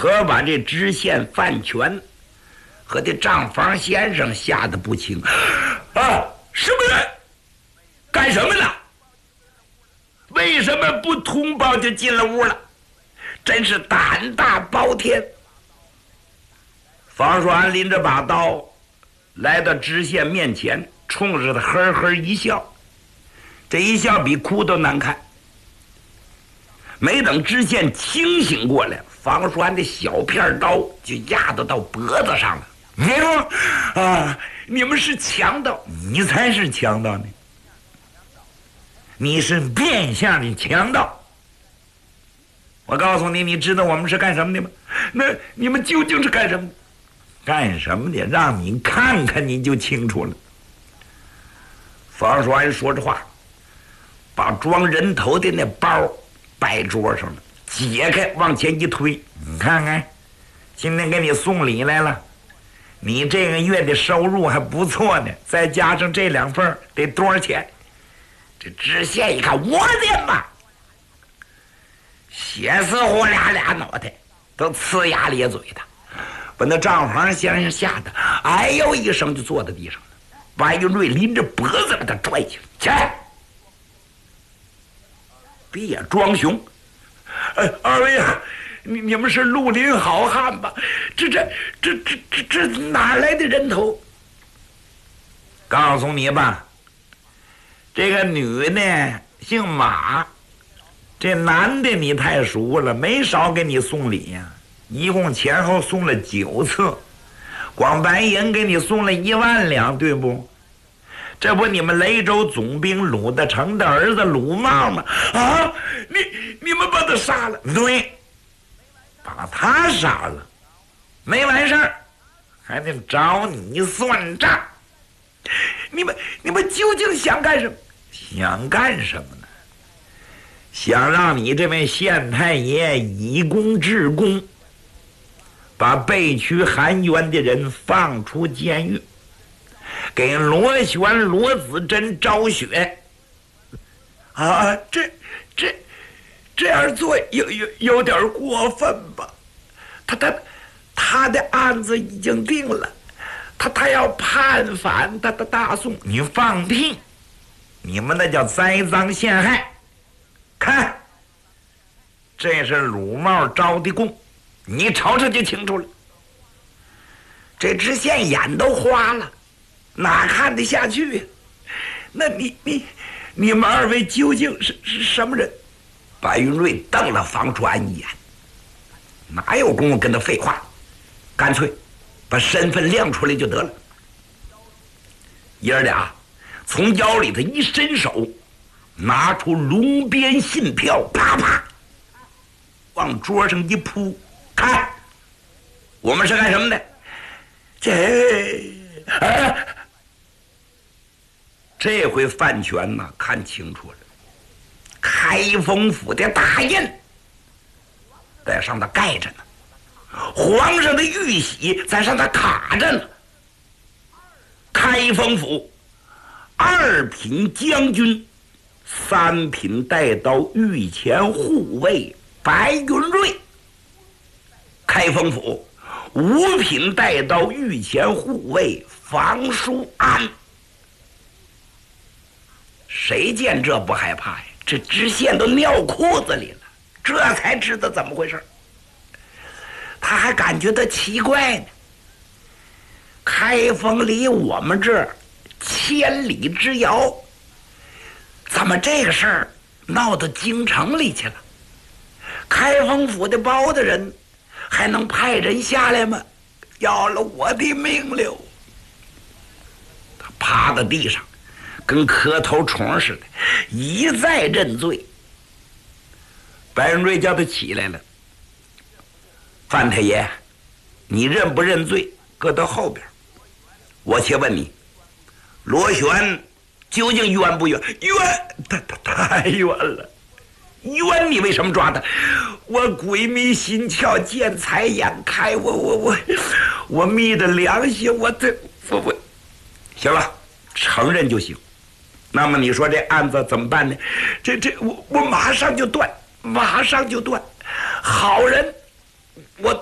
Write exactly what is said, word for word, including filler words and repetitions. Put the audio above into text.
可把这知县范全和这账房先生吓得不轻。啊，什么人？干什么呢？为什么不通报就进了屋了？真是胆大包天！方叔安拎着把刀来到知县面前，冲着他呵呵一笑，这一笑比哭都难看。没等知县清醒过来，方叔安的小片刀就压得到脖子上了。你说啊，你们是强盗，你才是强盗呢！你是变相的强盗。我告诉你，你知道我们是干什么的吗？那你们究竟是干什么的？干什么的？让你看看你就清楚了。方叔安说着话，把装人头的那包摆桌上了，解开往前一推，你看看，今天给你送礼来了。你这个月的收入还不错呢，再加上这两份得多少钱？这知县一看，我的妈！血死我俩俩脑袋都呲牙咧嘴的，把那账房先生吓得哎呦一声就坐在地上了。白云瑞拎着脖子把他拽起来，起来，别装熊！哎，二位啊，你你们是绿林好汉吧？这这这这这这哪来的人头？告诉你吧，这个女的姓马，这男的你太熟了，没少给你送礼呀、啊，一共前后送了九次，光白银给你送了一万两，对不？这不你们雷州总兵鲁德成的儿子鲁茂吗？啊，你你们把他杀了？对，把他杀了，没完事儿，还得找你算账。你们你们究竟想干什么？想干什么呢？想让你这位县太爷以功治功，把被屈含冤的人放出监狱，给罗旋、罗子珍昭雪。啊，这这这样做有有有点过分吧？他他他的案子已经定了，他他要判反他的大宋。你放屁！你们那叫栽赃陷害。看，这是鲁茂招的供，你瞅瞅就清楚了。这知县眼都花了，哪看得下去呀？那你你你们二位究竟是是什么人？白云瑞瞪了方叔安一眼，哪有功夫跟他废话？干脆把身份亮出来就得了。爷儿俩从腰里头一伸手，拿出龙边信票，啪啪往桌上一铺，看，我们是干什么的？这啊，这回范全呐看清楚了，开封府的大印在上头盖着呢，皇上的玉玺在上头卡着呢。开封府二品将军，三品带刀御前护卫白云瑞，开封府五品带刀御前护卫房叔安。谁见这不害怕呀？这知县都尿裤子里了，这才知道怎么回事。他还感觉到奇怪呢。开封离我们这儿千里之遥，怎么这个事儿闹到京城里去了？开封府的包大人还能派人下来吗？要了我的命了！他趴在地上，跟磕头虫似的，一再认罪。白云瑞叫他起来了。范太爷，你认不认罪搁到后边，我且问你，罗旋究竟冤不冤？冤，他他太冤了。冤，你为什么抓他？我鬼迷心窍，见财眼开，我我我我昧着良心，我这我我行了，承认就行。那么你说这案子怎么办呢？这这我我马上就断，马上就断。好人，我